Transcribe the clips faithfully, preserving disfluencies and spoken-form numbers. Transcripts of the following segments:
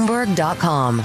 Bloomberg dot com.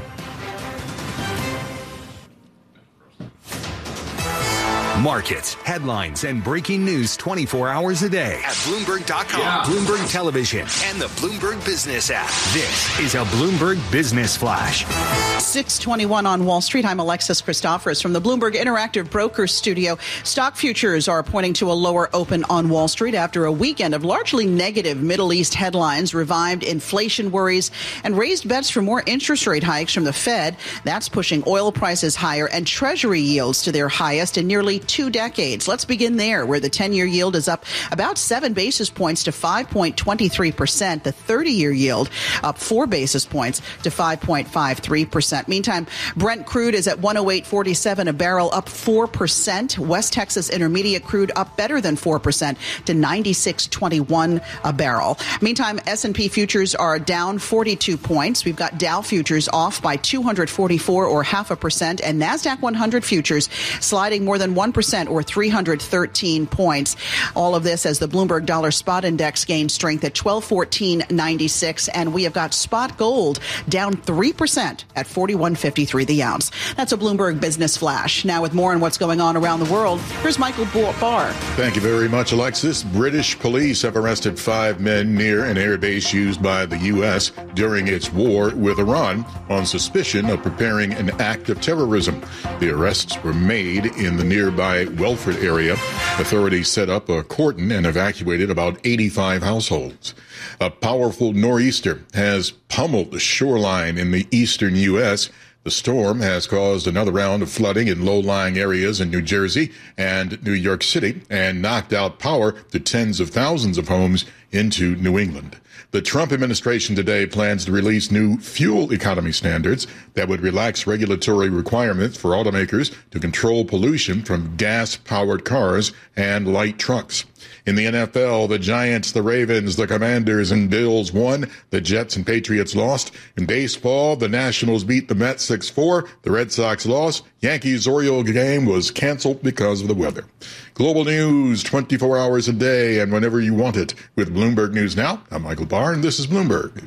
Markets, headlines, and breaking news twenty-four hours a day at Bloomberg dot com, yeah. Bloomberg Television, and the Bloomberg Business app. This is a Bloomberg Business Flash. six twenty-one on Wall Street. I'm Alexis Christoforous from the Bloomberg Interactive Brokers Studio. Stock futures are pointing to a lower open on Wall Street after a weekend of largely negative Middle East headlines, revived inflation worries, and raised bets for more interest rate hikes from the Fed. That's pushing oil prices higher and Treasury yields to their highest in nearly two decades. Let's begin there, where the ten-year yield is up about seven basis points to five point two three percent. The thirty-year yield up four basis points to five point five three percent. Meantime, Brent crude is at one oh eight forty-seven a barrel, up four percent. West Texas Intermediate crude up better than four percent to ninety-six twenty-one a barrel. Meantime, S and P futures are down forty-two points. We've got Dow futures off by two hundred forty-four or half a percent, and NASDAQ one hundred futures sliding more than one percent or three hundred thirteen points. All of this as the Bloomberg Dollar Spot Index gained strength at twelve fourteen ninety-six, and we have got spot gold down three percent at forty-one fifty-three the ounce. That's a Bloomberg Business Flash. Now, with more on what's going on around the world, here's Michael Barr. Thank you very much, Alexis. British police have arrested five men near an airbase used by the U S during its war with Iran on suspicion of preparing an act of terrorism. The arrests were made in the nearby Welford area. Authorities set up a cordon and evacuated about eighty-five households. A powerful nor'easter has pummeled the shoreline in the eastern U S. The storm has caused another round of flooding in low-lying areas in New Jersey and New York City and knocked out power to tens of thousands of homes into New England. The Trump administration today plans to release new fuel economy standards that would relax regulatory requirements for automakers to control pollution from gas-powered cars and light trucks. In the N F L, the Giants, the Ravens, the Commanders, and Bills won. The Jets and Patriots lost. In baseball, the Nationals beat the Mets six four. The Red Sox lost. Yankees-Orioles game was canceled because of the weather. Global news twenty-four hours a day and whenever you want it. With Bloomberg News Now, I'm Michael Barr, and this is Bloomberg.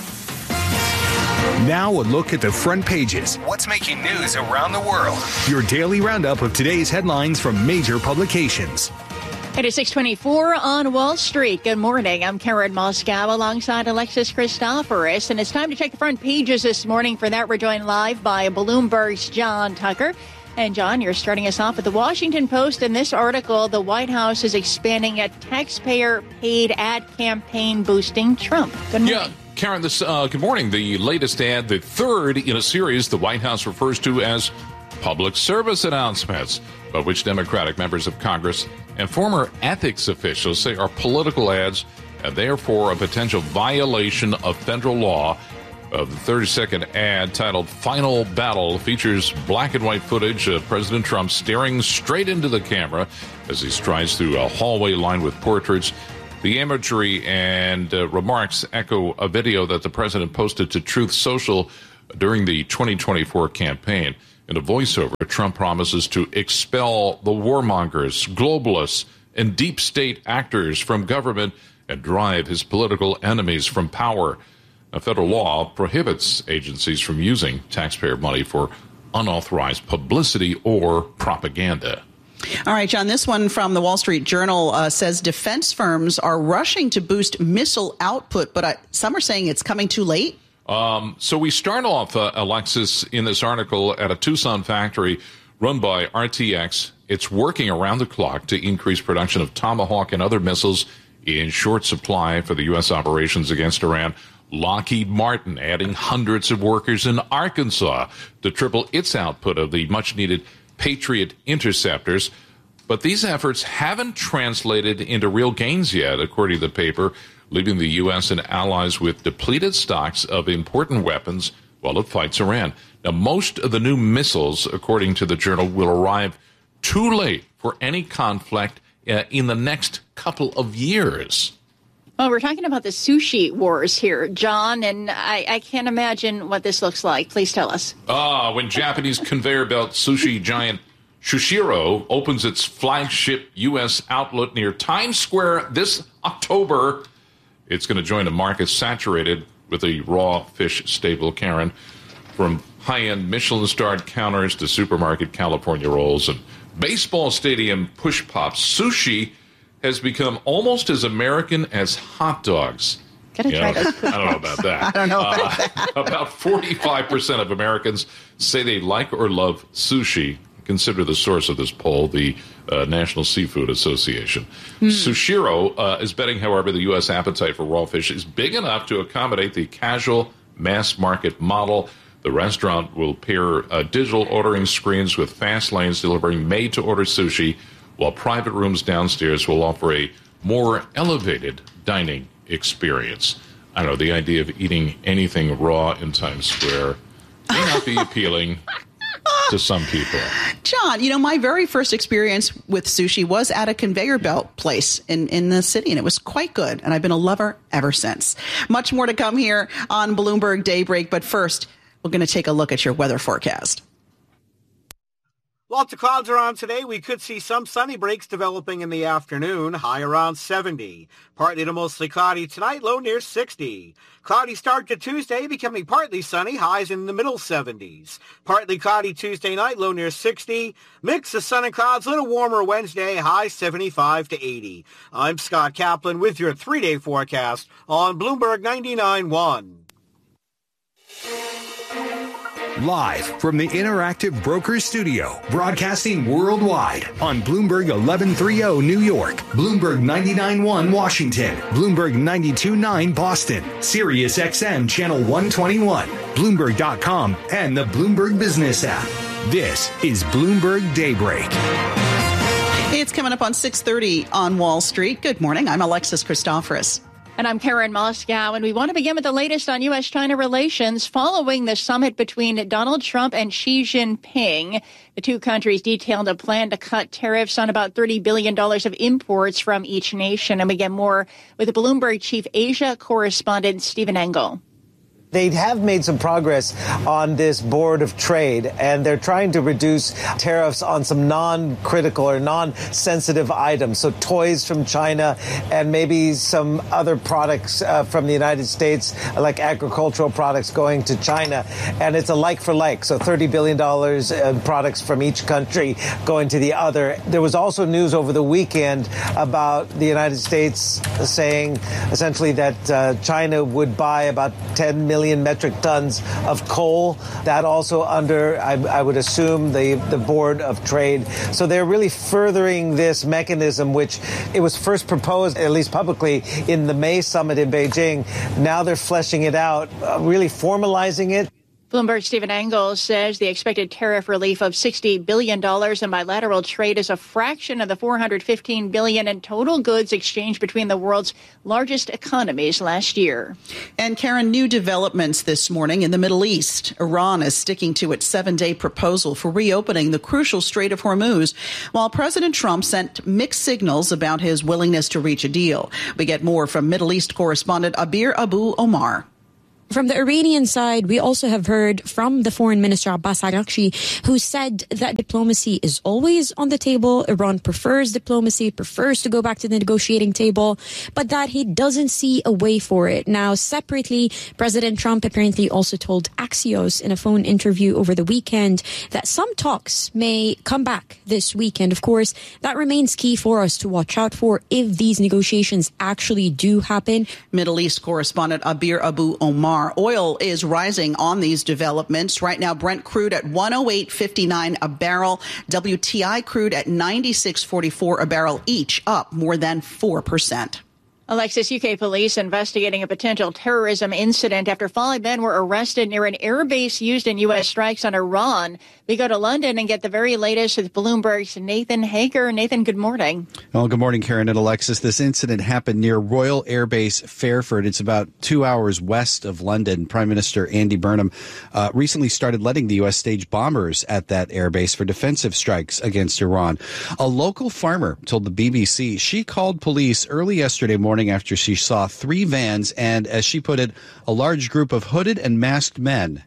Now a look at the front pages. What's making news around the world? Your daily roundup of today's headlines from major publications. It is six twenty-four on Wall Street. Good morning. I'm Karen Moscow alongside Alexis Christoforous, and it's time to check the front pages this morning. For that, we're joined live by Bloomberg's John Tucker. And John, you're starting us off with the Washington Post. In this article, the White House is expanding a taxpayer-paid ad campaign boosting Trump. Good morning. Yeah. Karen, this uh, good morning. The latest ad, the third in a series the White House refers to as public service announcements, but which Democratic members of Congress and former ethics officials say are political ads and therefore a potential violation of federal law. Uh, the thirty-second ad, titled Final Battle, features black and white footage of President Trump staring straight into the camera as he strides through a hallway lined with portraits. The imagery and uh, remarks echo a video that the president posted to Truth Social during the twenty twenty-four campaign. In a voiceover, Trump promises to expel the warmongers, globalists, and deep state actors from government and drive his political enemies from power. A federal law prohibits agencies from using taxpayer money for unauthorized publicity or propaganda. All right, John, this one from the Wall Street Journal uh, says defense firms are rushing to boost missile output, but uh, some are saying it's coming too late. Um, so we start off, uh, Alexis, in this article at a Tucson factory run by R T X. It's working around the clock to increase production of Tomahawk and other missiles in short supply for the U S operations against Iran. Lockheed Martin adding hundreds of workers in Arkansas to triple its output of the much-needed Patriot interceptors. But these efforts haven't translated into real gains yet, according to the paper, leaving the U S and allies with depleted stocks of important weapons while it fights Iran. Now, most of the new missiles, according to the journal, will arrive too late for any conflict uh, in the next couple of years. Well, we're talking about the sushi wars here, John, and I, I can't imagine what this looks like. Please tell us. Ah, when Japanese conveyor belt sushi giant Sushiro opens its flagship U S outlet near Times Square this October, it's going to join a market saturated with a raw fish staple, Karen, from high-end Michelin-starred counters to supermarket California rolls and baseball stadium push pops. Sushi has become almost as American as hot dogs. Gotta try know, those. I don't know about that. I don't know about uh, that. About forty-five percent of Americans say they like or love sushi. Consider the source of this poll, the uh, National Seafood Association. Mm. Sushiro uh, is betting, however, the U S appetite for raw fish is big enough to accommodate the casual mass market model. The restaurant will pair uh, digital ordering screens with fast lanes delivering made-to-order sushi, while private rooms downstairs will offer a more elevated dining experience. I don't know, the idea of eating anything raw in Times Square may not be appealing to some people. John, you know, my very first experience with sushi was at a conveyor belt place in, in the city, and it was quite good, and I've been a lover ever since. Much more to come here on Bloomberg Daybreak, but first, we're going to take a look at your weather forecast. Lots of clouds around today. We could see some sunny breaks developing in the afternoon, high around seventy. Partly to mostly cloudy tonight, low near sixty. Cloudy start to Tuesday, becoming partly sunny, highs in the middle seventies. Partly cloudy Tuesday night, low near sixty. Mix of sun and clouds, a little warmer Wednesday, high seventy-five to eighty. I'm Scott Kaplan with your three-day forecast on Bloomberg ninety-nine point one. Live from the Interactive Brokers Studio, broadcasting worldwide on Bloomberg eleven thirty New York, Bloomberg ninety-nine point one Washington, Bloomberg ninety-two point nine Boston, Sirius X M Channel one twenty-one, Bloomberg dot com, and the Bloomberg Business app. This is Bloomberg Daybreak. It's coming up on six thirty on Wall Street. Good morning. I'm Alexis Christoforous. And I'm Karen Moscow, and we want to begin with the latest on U S China relations following the summit between Donald Trump and Xi Jinping. The two countries detailed a plan to cut tariffs on about thirty billion dollars of imports from each nation. And we get more with the Bloomberg Chief Asia correspondent Stephen Engel. They have made some progress on this board of trade, and they're trying to reduce tariffs on some non-critical or non-sensitive items. So toys from China and maybe some other products uh, from the United States, like agricultural products going to China. And it's a like for like. So thirty billion dollars in products from each country going to the other. There was also news over the weekend about the United States saying essentially that uh, China would buy about ten million metric tons of coal. That also under, I, I would assume, the, the Board of Trade. So they're really furthering this mechanism, which it was first proposed, at least publicly, in the May summit in Beijing. Now they're fleshing it out, uh, really formalizing it. Bloomberg Stephen Engel says the expected tariff relief of sixty billion dollars in bilateral trade is a fraction of the four hundred fifteen billion dollars in total goods exchanged between the world's largest economies last year. And Karen, new developments this morning in the Middle East. Iran is sticking to its seven-day proposal for reopening the crucial Strait of Hormuz, while President Trump sent mixed signals about his willingness to reach a deal. We get more from Middle East correspondent Abir Abu Omar. From the Iranian side, we also have heard from the Foreign Minister Abbas Araghchi, who said that diplomacy is always on the table. Iran prefers diplomacy, prefers to go back to the negotiating table, but that he doesn't see a way for it. Now, separately, President Trump apparently also told Axios in a phone interview over the weekend that some talks may come back this weekend. Of course, that remains key for us to watch out for if these negotiations actually do happen. Middle East correspondent Abir Abu Omar. Oil is rising on these developments. Right now, Brent crude at one oh eight fifty-nine a barrel, W T I crude at ninety-six forty-four a barrel, each up more than four percent. Alexis, U K police investigating a potential terrorism incident after five men were arrested near an airbase used in U S strikes on Iran. We go to London and get the very latest with Bloomberg's Nathan Hager. Nathan, good morning. Well, good morning, Karen and Alexis. This incident happened near Royal Air Base Fairford. It's about two hours west of London. Prime Minister Andy Burnham uh, recently started letting the U S stage bombers at that airbase for defensive strikes against Iran. A local farmer told the B B C she called police early yesterday morning after she saw three vans and, as she put it, a large group of hooded and masked men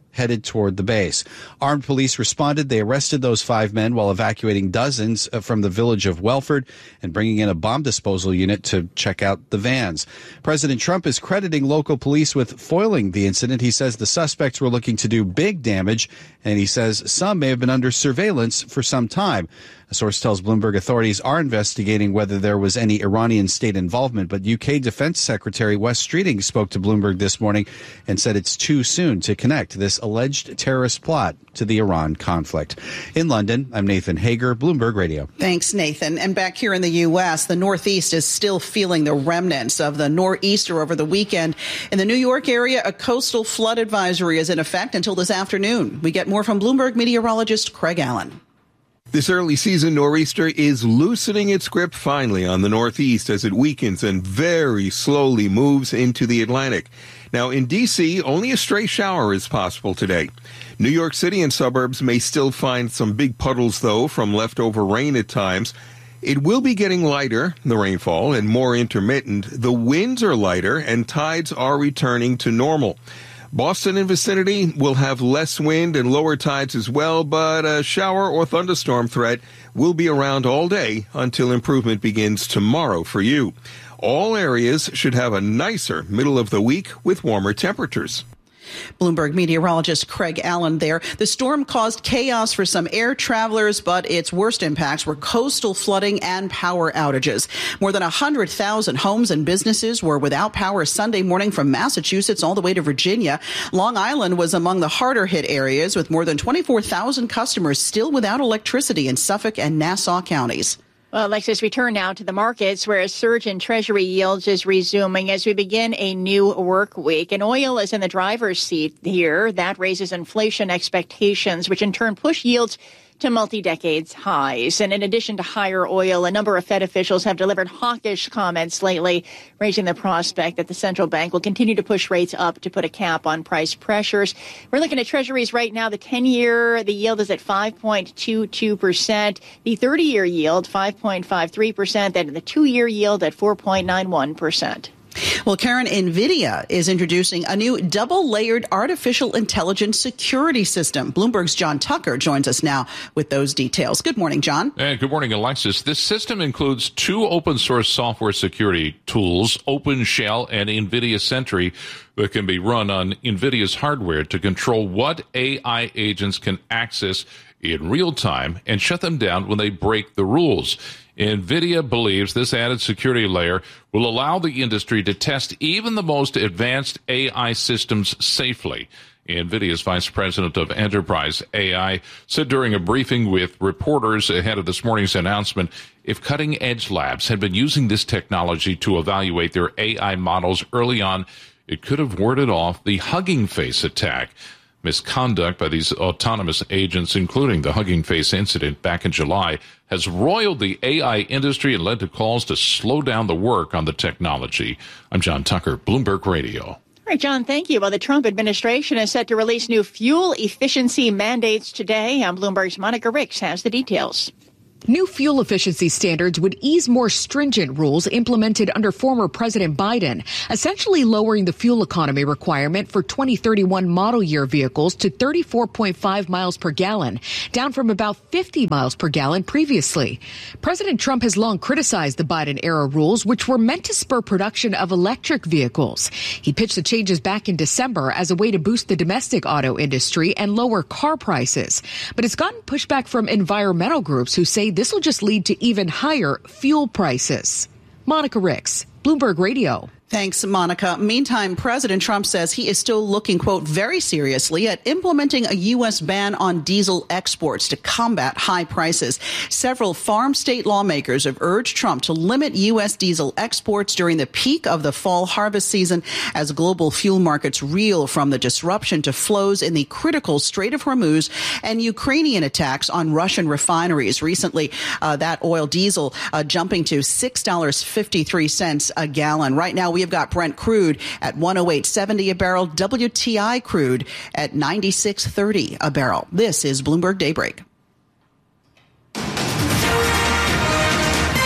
headed toward the base. Armed police responded. They arrested those five men while evacuating dozens from the village of Welford and bringing in a bomb disposal unit to check out the vans. President Trump is crediting local police with foiling the incident. He says the suspects were looking to do big damage, and he says some may have been under surveillance for some time. A source tells Bloomberg authorities are investigating whether there was any Iranian state involvement, but U K Defense Secretary Wes Streeting spoke to Bloomberg this morning and said it's too soon to connect this alleged terrorist plot to the Iran conflict. In London, I'm Nathan Hager, Bloomberg Radio. Thanks, Nathan. And back here in the U S, the Northeast is still feeling the remnants of the nor'easter over the weekend. In the New York area, a coastal flood advisory is in effect until this afternoon. We get more from Bloomberg meteorologist Craig Allen. This early season nor'easter is loosening its grip finally on the Northeast as it weakens and very slowly moves into the Atlantic. Now, in D C, only a stray shower is possible today. New York City and suburbs may still find some big puddles, though, from leftover rain at times. It will be getting lighter, the rainfall, and more intermittent. The winds are lighter and tides are returning to normal. Boston and vicinity will have less wind and lower tides as well, but a shower or thunderstorm threat will be around all day until improvement begins tomorrow for you. All areas should have a nicer middle of the week with warmer temperatures. Bloomberg meteorologist Craig Allen there. The storm caused chaos for some air travelers, but its worst impacts were coastal flooding and power outages. More than one hundred thousand homes and businesses were without power Sunday morning from Massachusetts all the way to Virginia. Long Island was among the harder hit areas, with more than twenty-four thousand customers still without electricity in Suffolk and Nassau counties. Well, Alexis, we turn now to the markets, where a surge in Treasury yields is resuming as we begin a new work week. And oil is in the driver's seat here. That raises inflation expectations, which in turn push yields to multi-decades highs. And in addition to higher oil, a number of Fed officials have delivered hawkish comments lately, raising the prospect that the central bank will continue to push rates up to put a cap on price pressures. We're looking at treasuries right now. The ten-year, the yield is at five point two two percent. The thirty-year yield, five point five three percent. And the two-year yield at four point nine one percent. Well, Karen, NVIDIA is introducing a new double-layered artificial intelligence security system. Bloomberg's John Tucker joins us now with those details. Good morning, John. And good morning, Alexis. This system includes two open-source software security tools, OpenShell and NVIDIA Sentry, that can be run on NVIDIA's hardware to control what A I agents can access in real time and shut them down when they break the rules. NVIDIA believes this added security layer will allow the industry to test even the most advanced A I systems safely. NVIDIA's vice president of enterprise A I said during a briefing with reporters ahead of this morning's announcement, if cutting-edge labs had been using this technology to evaluate their A I models early on, it could have warded off the Hugging Face attack. Misconduct by these autonomous agents, including the Hugging Face incident back in July, has roiled the A I industry and led to calls to slow down the work on the technology. I'm John Tucker, Bloomberg Radio. All right, John, thank you. Well, the Trump administration is set to release new fuel efficiency mandates today. And Bloomberg's Monica Ricks has the details. New fuel efficiency standards would ease more stringent rules implemented under former President Biden, essentially lowering the fuel economy requirement for twenty thirty-one model year vehicles to thirty-four point five miles per gallon, down from about fifty miles per gallon previously. President Trump has long criticized the Biden-era rules, which were meant to spur production of electric vehicles. He pitched the changes back in December as a way to boost the domestic auto industry and lower car prices. But it's gotten pushback from environmental groups who say this will just lead to even higher fuel prices. Monica Ricks, Bloomberg Radio. Thanks, Monica. Meantime, President Trump says he is still looking, quote, very seriously at implementing a U S ban on diesel exports to combat high prices. Several farm state lawmakers have urged Trump to limit U S diesel exports during the peak of the fall harvest season as global fuel markets reel from the disruption to flows in the critical Strait of Hormuz and Ukrainian attacks on Russian refineries. Recently, uh, that oil diesel uh, jumping to six dollars and fifty-three cents a gallon. Right now, we We've got Brent crude at one oh eight seventy a barrel, W T I crude at ninety-six thirty a barrel. This is Bloomberg Daybreak.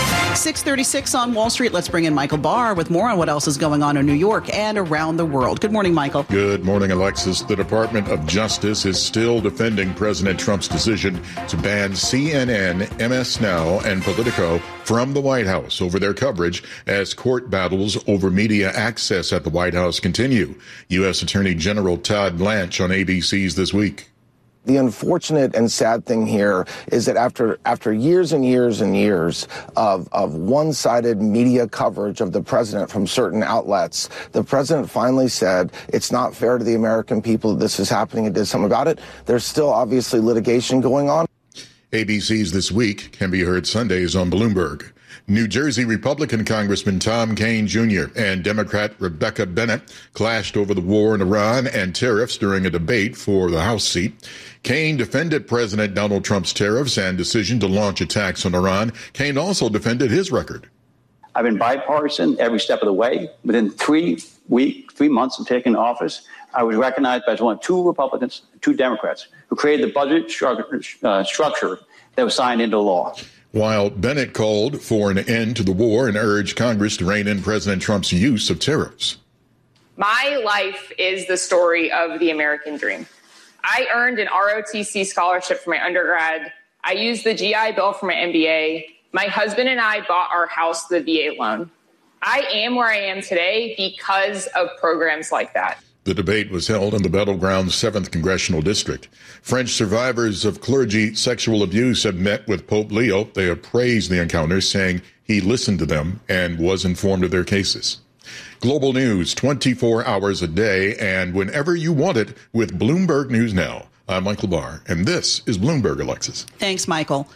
six thirty-six on Wall Street. Let's bring in Michael Barr with more on what else is going on in New York and around the world. Good morning, Michael. Good morning, Alexis. The Department of Justice is still defending President Trump's decision to ban C N N, M S Now, and Politico from the White House over their coverage as court battles over media access at the White House continue. U S. Attorney General Todd Blanche on A B C's This Week. The unfortunate and sad thing here is that after after years and years and years of, of one-sided media coverage of the president from certain outlets, the president finally said it's not fair to the American people that this is happening and did something about it. There's still obviously litigation going on. A B C's This Week can be heard Sundays on Bloomberg. New Jersey Republican Congressman Tom Kean Junior and Democrat Rebecca Bennett clashed over the war in Iran and tariffs during a debate for the House seat. Kean defended President Donald Trump's tariffs and decision to launch attacks on Iran. Kean also defended his record. I've been bipartisan every step of the way. Within three weeks, three months of taking office, I was recognized as one of two Republicans, two Democrats, who created the budget structure, uh, structure that was signed into law. While Bennett called for an end to the war and urged Congress to rein in President Trump's use of tariffs. My life is the story of the American dream. I earned an R O T C scholarship for my undergrad. I used the G I Bill for my M B A. My husband and I bought our house with a V A loan. I am where I am today because of programs like that. The debate was held in the battleground seventh Congressional District. French survivors of clergy sexual abuse have met with Pope Leo. They have praised the encounter, saying he listened to them and was informed of their cases. Global news twenty-four hours a day and whenever you want it with Bloomberg News Now. I'm Michael Barr, and this is Bloomberg, Alexis. Thanks, Michael.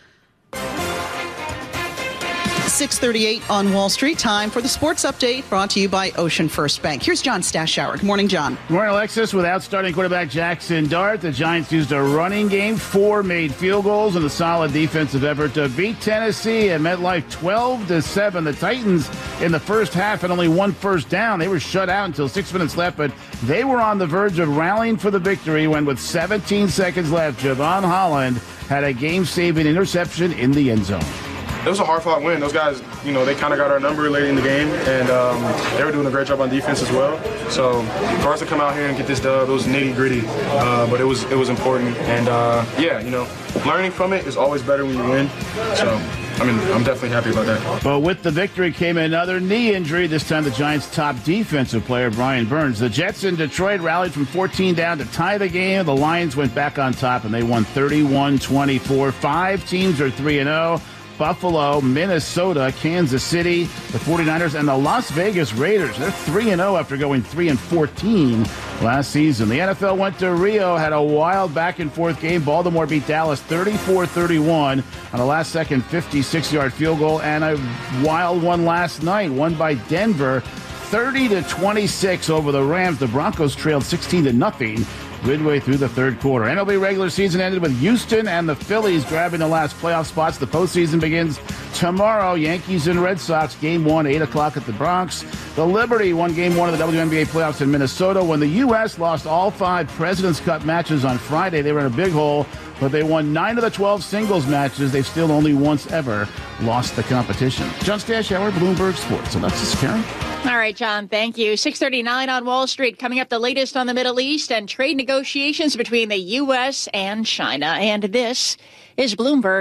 six thirty-eight on Wall Street. Time for the sports update brought to you by Ocean First Bank. Here's John Stashower. Good morning, John. Good morning, Alexis. Without starting quarterback Jackson Dart, the Giants used a running game, four made field goals, and a solid defensive effort to beat Tennessee at MetLife twelve to seven. The Titans in the first half had only one first down. They were shut out until six minutes left, but they were on the verge of rallying for the victory when, with seventeen seconds left, Javon Holland had a game-saving interception in the end zone. It was a hard-fought win. Those guys, you know, they kind of got our number late in the game, and um, they were doing a great job on defense as well. So for us to come out here and get this dub, it was nitty-gritty, uh, but it was it was important. And, uh, yeah, you know, learning from it is always better when you win. So, I mean, I'm definitely happy about that. But with the victory came another knee injury, this time the Giants' top defensive player, Brian Burns. The Jets in Detroit rallied from fourteen down to tie the game. The Lions went back on top, and they won thirty-one twenty-four. Five teams are three and oh. Buffalo, Minnesota, Kansas City, the forty-niners, and the Las Vegas Raiders. They're three and oh after going three and fourteen last season. The N F L went to Rio, had a wild back-and-forth game. Baltimore beat Dallas thirty-four thirty-one on a last-second fifty-six-yard field goal, and a wild one last night, won by Denver thirty to twenty-six over the Rams. The Broncos trailed sixteen to nothing midway through the third quarter. M L B regular season ended with Houston and the Phillies grabbing the last playoff spots. The postseason begins tomorrow. Yankees and Red Sox, game one, eight o'clock at the Bronx. The Liberty won game one of the W N B A playoffs in Minnesota. When the U S lost all five President's Cup matches on Friday, they were in a big hole, but they won nine of the twelve singles matches. They've still only once ever lost the competition. John Stashower, Bloomberg Sports. So that's this, Karen. All right, John, thank you. six thirty-nine on Wall Street. Coming up, the latest on the Middle East and trade negotiations between the U S and China. And this is Bloomberg.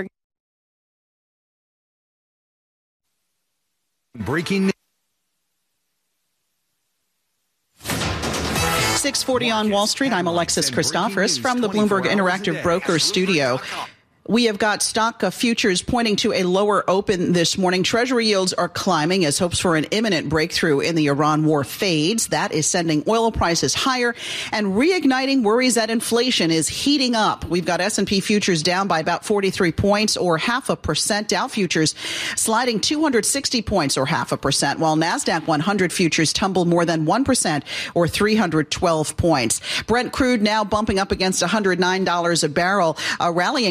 Breaking six forty on Wall Street. I'm Alexis Christoforous from the Bloomberg Interactive Brokers Studio. We have got stock futures pointing to a lower open this morning. Treasury yields are climbing as hopes for an imminent breakthrough in the Iran war fades. That is sending oil prices higher and reigniting worries that inflation is heating up. We've got S and P futures down by about forty-three points or half a percent. Dow futures sliding two hundred sixty points or half a percent, while NASDAQ one hundred futures tumble more than one percent or three hundred twelve points. Brent crude now bumping up against one hundred nine dollars a barrel, uh, rallying four and a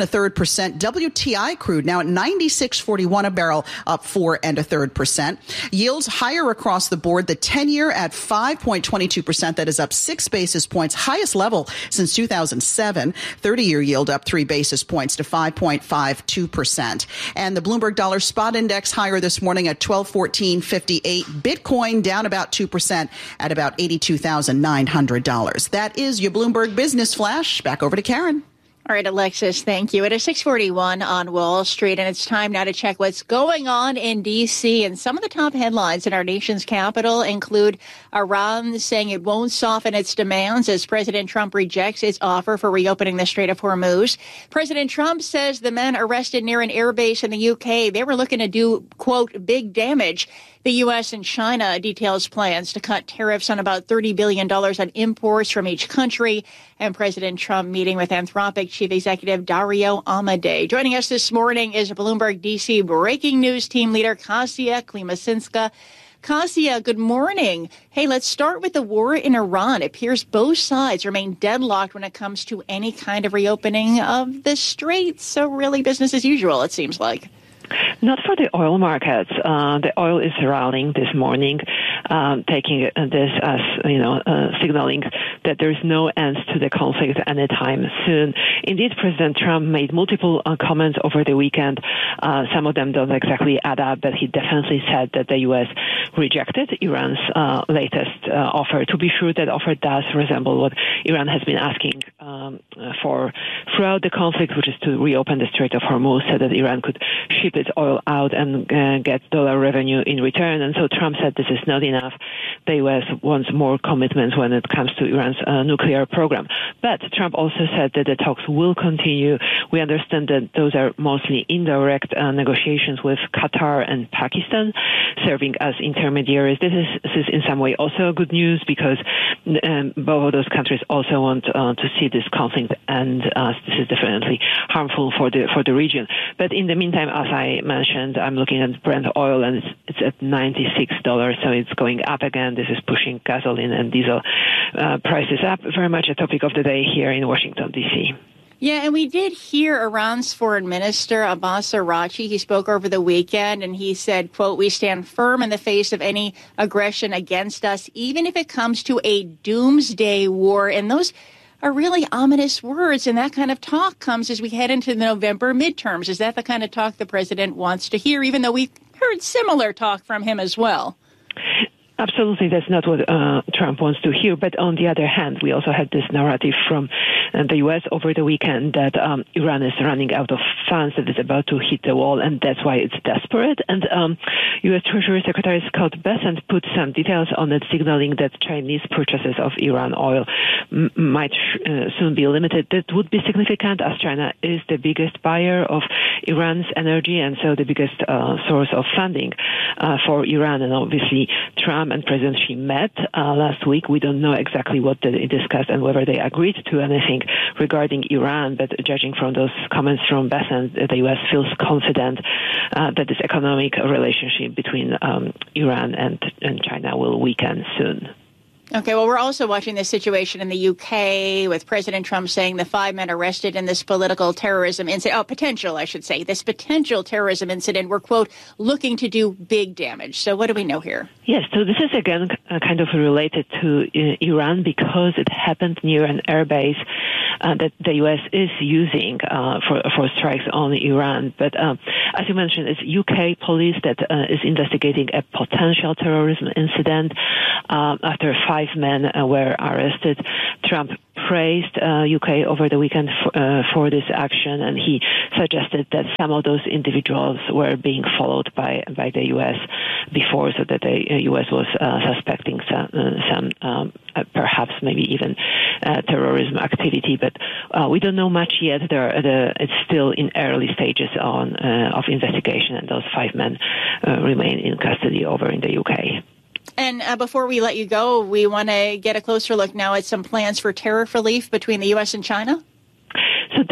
a third percent. W T I crude now at ninety-six forty-one a barrel, up four and a third percent. Yields higher across the board. The ten-year at five point two two percent. That is up six basis points, highest level since two thousand seven. thirty-year yield up three basis points to five point five two percent. And the Bloomberg Dollar Spot Index higher this morning at twelve fourteen fifty-eight. Bitcoin down about two percent at about eighty-two thousand nine hundred dollars. That is your Bloomberg Business Flash. Back over to Karen. All right, Alexis, thank you. It is six forty-one on Wall Street, and it's time now to check what's going on in D C. And some of the top headlines in our nation's capital include Iran saying it won't soften its demands as President Trump rejects its offer for reopening the Strait of Hormuz. President Trump says the men arrested near an airbase in the U K, they were looking to do, quote, big damage. The U S and China details plans to cut tariffs on about thirty billion dollars on imports from each country. And President Trump meeting with Anthropic Chief Executive Dario Amodei. Joining us this morning is Bloomberg D C breaking news team leader Kasia Klimasinska. Kasia, good morning. Hey, let's start with the war in Iran. It appears both sides remain deadlocked when it comes to any kind of reopening of the strait. So really business as usual, it seems like. Not for the oil markets. Uh, the oil is rallying this morning, um, taking this as, you know, uh, signaling that there's no end to the conflict anytime soon. Indeed, President Trump made multiple uh, comments over the weekend. Uh, some of them don't exactly add up, but he definitely said that the U S rejected Iran's uh, latest uh, offer. To be sure, that offer does resemble what Iran has been asking um, for throughout the conflict, which is to reopen the Strait of Hormuz so that Iran could ship its oil out and uh, get dollar revenue in return. And so Trump said this is not enough. The U S wants more commitments when it comes to Iran's uh, nuclear program. But Trump also said that the talks will continue. We understand that those are mostly indirect uh, negotiations with Qatar and Pakistan, serving as intermediaries. This is, this is in some way also good news because um, both of those countries also want uh, to see this conflict end. Uh, this is definitely harmful for the for the region. But in the meantime, as I mentioned, I'm looking at Brent oil, and it's, it's at ninety-six dollars, so it's going up again. This is pushing gasoline and diesel uh, prices up. Very much a topic of the day here in Washington, D C. Yeah, and we did hear Iran's foreign minister, Abbas Araghchi. He spoke over the weekend, and he said, quote, "We stand firm in the face of any aggression against us, even if it comes to a doomsday war." And those are really ominous words, and that kind of talk comes as we head into the November midterms. Is that the kind of talk the president wants to hear, even though we've heard similar talk from him as well? Absolutely, that's not what uh, Trump wants to hear. But on the other hand, we also had this narrative from uh, the U S over the weekend that um, Iran is running out of funds, that it's about to hit the wall, and that's why it's desperate. And um, U S Treasury Secretary Scott Bessent put some details on it, signaling that Chinese purchases of Iran oil m- might sh- uh, soon be limited. That would be significant, as China is the biggest buyer of Iran's energy and so the biggest uh, source of funding uh, for Iran. And obviously, Trump and President Xi met uh, last week. We don't know exactly what they discussed and whether they agreed to anything regarding Iran, but judging from those comments from Bessent, the U S feels confident uh, that this economic relationship between um, Iran and, and China will weaken soon. Okay, well, we're also watching this situation in the U K with President Trump saying the five men arrested in this political terrorism incident, oh, potential, I should say, this potential terrorism incident were, quote, looking to do big damage. So what do we know here? Yes, so this is, again, uh, kind of related to uh, Iran because it happened near an airbase uh, that the U S is using uh, for, for strikes on Iran. But um, as you mentioned, it's U K police that uh, is investigating a potential terrorism incident uh, after five Five men uh, were arrested. Trump praised uh, U K over the weekend for, uh, for this action, and he suggested that some of those individuals were being followed by by the U S before, so that the U S was uh, suspecting some, uh, some um, uh, perhaps maybe even uh, terrorism activity. But uh, we don't know much yet. There, the, it's still in early stages on uh, of investigation, and those five men uh, remain in custody over in the U K. And uh, before we let you go, we want to get a closer look now at some plans for tariff relief between the U S and China. So that's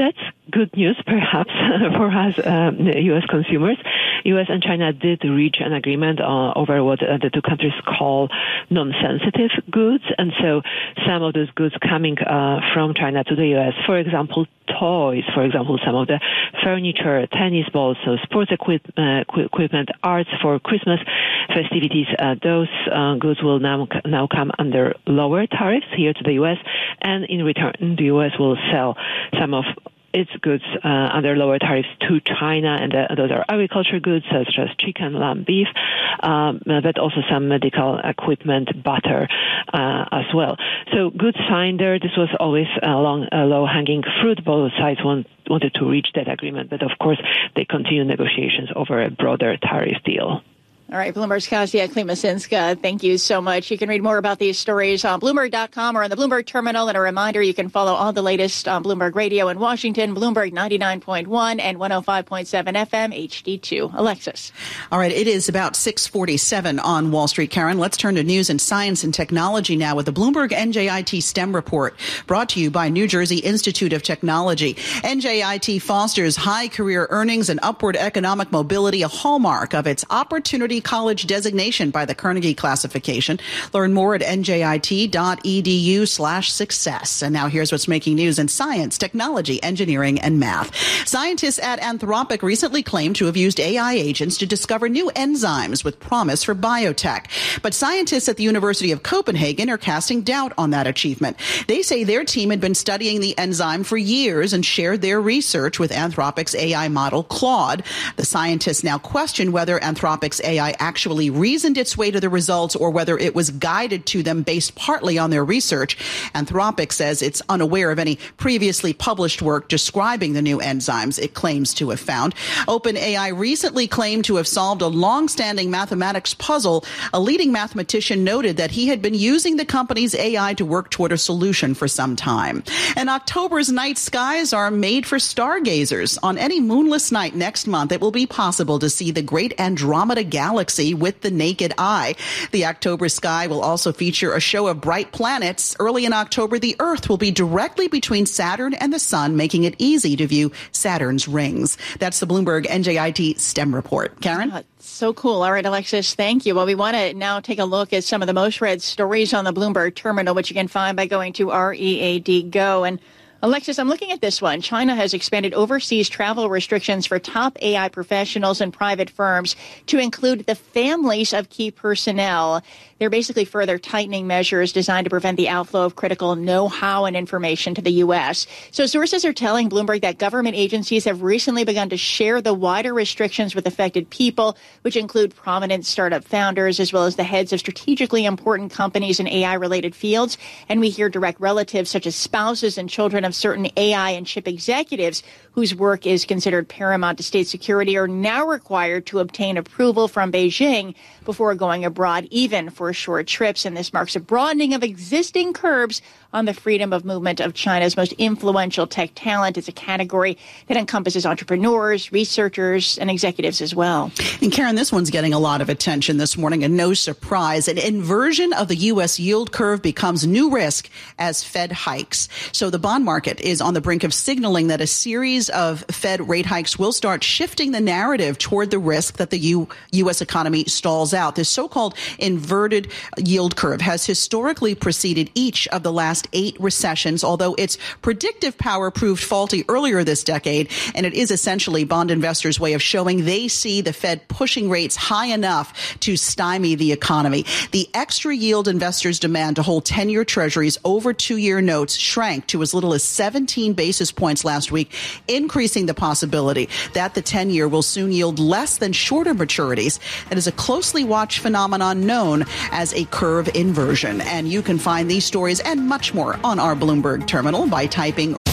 good news, perhaps, for us um, U S consumers. U S and China did reach an agreement uh, over what uh, the two countries call non-sensitive goods, and so some of those goods coming uh, from China to the U S, for example, toys, for example, some of the furniture, tennis balls, so sports equip- uh, equipment, arts for Christmas festivities, uh, those uh, goods will now now come under lower tariffs here to the U S, and in return, the U S will sell some of its goods uh, under lower tariffs to China, and uh, those are agriculture goods such as chicken, lamb, beef, um, but also some medical equipment, butter uh, as well. So good sign there. This was always a long, a low-hanging fruit. Both sides want, wanted to reach that agreement, but of course they continue negotiations over a broader tariff deal. All right, Bloomberg's Kasia Klimasinska, thank you so much. You can read more about these stories on Bloomberg dot com or on the Bloomberg Terminal. And a reminder, you can follow all the latest on Bloomberg Radio in Washington, Bloomberg ninety-nine point one and one oh five point seven F M H D two. Alexis. All right, it is about six forty-seven on Wall Street, Karen. Let's turn to news and science and technology now with the Bloomberg N J I T STEM report, brought to you by New Jersey Institute of Technology. N J I T fosters high career earnings and upward economic mobility, a hallmark of its opportunity college designation by the Carnegie classification. Learn more at N J I T dot E D U slash success. And now here's what's making news in science, technology, engineering, and math. Scientists at Anthropic recently claimed to have used A I agents to discover new enzymes with promise for biotech. But scientists at the University of Copenhagen are casting doubt on that achievement. They say their team had been studying the enzyme for years and shared their research with Anthropic's A I model, Claude. The scientists now question whether Anthropic's A I actually reasoned its way to the results or whether it was guided to them based partly on their research. Anthropic says it's unaware of any previously published work describing the new enzymes it claims to have found. OpenAI recently claimed to have solved a long-standing mathematics puzzle. A leading mathematician noted that he had been using the company's A I to work toward a solution for some time. And October's night skies are made for stargazers. On any moonless night next month, it will be possible to see the great Andromeda Galaxy with the naked eye. The October sky will also feature a show of bright planets. Early in October, the Earth will be directly between Saturn and the Sun, making it easy to view Saturn's rings. That's the Bloomberg N J I T STEM report. Karen? Oh, so cool. All right, Alexis, thank you. Well, we want to now take a look at some of the most read stories on the Bloomberg Terminal, which you can find by going to R E A D Go. And Alexis, I'm looking at this one. China has expanded overseas travel restrictions for top A I professionals and private firms to include the families of key personnel. They're basically further tightening measures designed to prevent the outflow of critical know-how and information to the U S. So sources are telling Bloomberg that government agencies have recently begun to share the wider restrictions with affected people, which include prominent startup founders as well as the heads of strategically important companies in A I-related fields. And we hear direct relatives such as spouses and children of certain A I and chip executives whose work is considered paramount to state security are now required to obtain approval from Beijing before going abroad, even for short trips. And this marks a broadening of existing curbs on the freedom of movement of China's most influential tech talent. It's a category that encompasses entrepreneurs, researchers, and executives as well. And Karen, this one's getting a lot of attention this morning, and no surprise. An inversion of the U S yield curve becomes new risk as Fed hikes. So the bond market is on the brink of signaling that a series of Fed rate hikes will start shifting the narrative toward the risk that the U- U.S. economy stalls out. This so-called inverted yield curve has historically preceded each of the last eight recessions, although its predictive power proved faulty earlier this decade. And it is essentially bond investors' way of showing they see the Fed pushing rates high enough to stymie the economy. The extra yield investors demand to hold ten-year treasuries over two-year notes shrank to as little as seventeen basis points last week, increasing the possibility that the ten-year will soon yield less than shorter maturities. That is a closely watched phenomenon known as a curve inversion. And you can find these stories and much more on our Bloomberg Terminal by typing